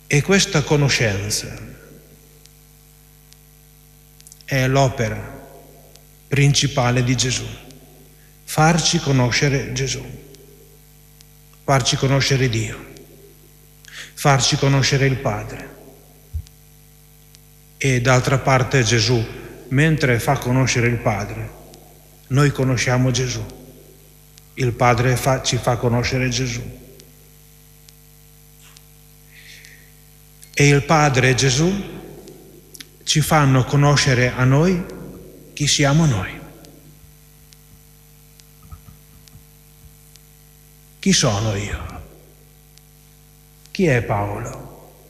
E questa conoscenza è l'opera principale di Gesù, farci conoscere Gesù, farci conoscere Dio, farci conoscere il Padre. E d'altra parte Gesù, mentre fa conoscere il Padre, noi conosciamo Gesù, il Padre ci fa conoscere Gesù. E il Padre e Gesù ci fanno conoscere a noi chi siamo noi. Chi sono io? Chi è Paolo?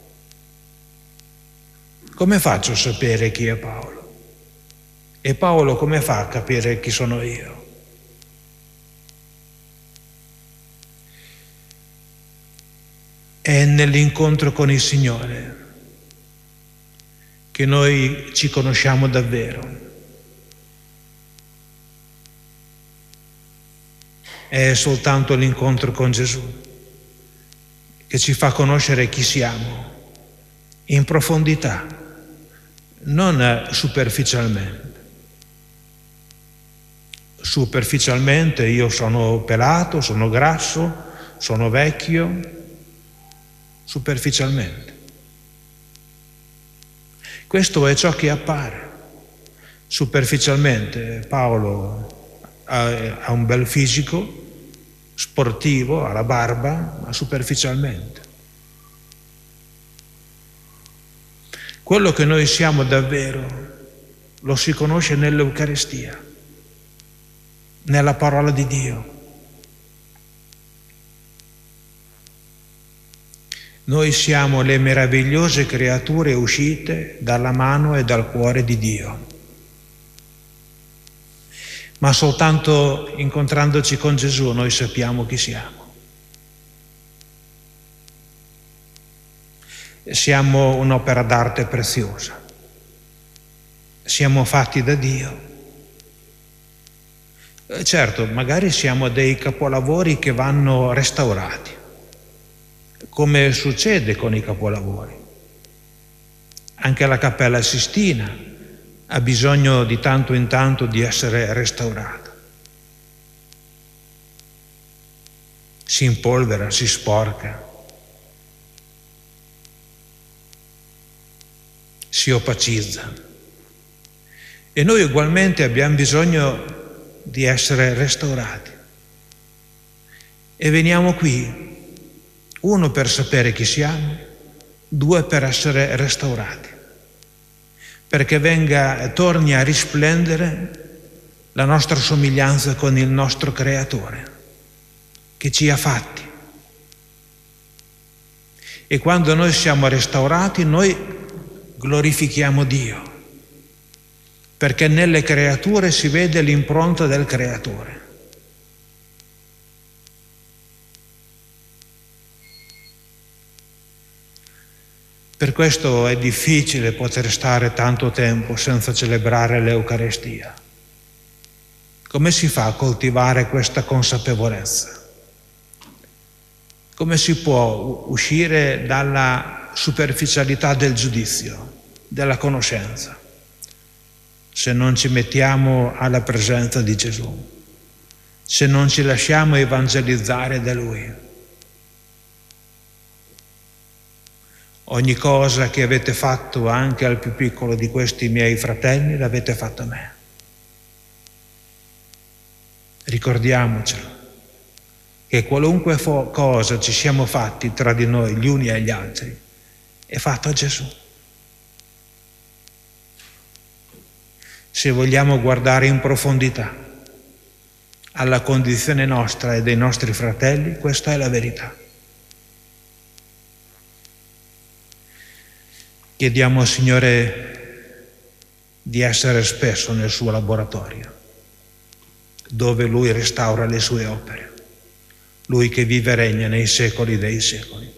Come faccio a sapere chi è Paolo? E Paolo come fa a capire chi sono io? È nell'incontro con il Signore che noi ci conosciamo davvero. È soltanto l'incontro con Gesù che ci fa conoscere chi siamo in profondità, non superficialmente. Superficialmente io sono pelato, sono grasso, sono vecchio, superficialmente. Questo è ciò che appare. Superficialmente Paolo ha un bel fisico, sportivo, ha la barba, ma superficialmente. Quello che noi siamo davvero lo si conosce nell'Eucaristia, nella parola di Dio. Noi siamo le meravigliose creature uscite dalla mano e dal cuore di Dio. Ma soltanto incontrandoci con Gesù noi sappiamo chi siamo. Siamo un'opera d'arte preziosa. Siamo fatti da Dio. Certo, magari siamo dei capolavori che vanno restaurati, come succede con i capolavori. Anche la Cappella Sistina ha bisogno di tanto in tanto di essere restaurata. Si impolvera, si sporca, si opacizza. E noi ugualmente abbiamo bisogno di essere restaurati. E veniamo qui, uno per sapere chi siamo, due per essere restaurati, perché torni a risplendere la nostra somiglianza con il nostro Creatore, che ci ha fatti. E quando noi siamo restaurati, noi glorifichiamo Dio, perché nelle creature si vede l'impronta del Creatore. Per questo è difficile poter stare tanto tempo senza celebrare l'Eucaristia. Come si fa a coltivare questa consapevolezza? Come si può uscire dalla superficialità del giudizio, della conoscenza, se non ci mettiamo alla presenza di Gesù, se non ci lasciamo evangelizzare da Lui? Ogni cosa che avete fatto anche al più piccolo di questi miei fratelli l'avete fatto a me. Ricordiamocelo, che qualunque cosa ci siamo fatti tra di noi, gli uni e gli altri, è fatto a Gesù. Se vogliamo guardare in profondità alla condizione nostra e dei nostri fratelli, questa è la verità. Chiediamo al Signore di essere spesso nel suo laboratorio, dove Lui restaura le sue opere, Lui che vive e regna nei secoli dei secoli.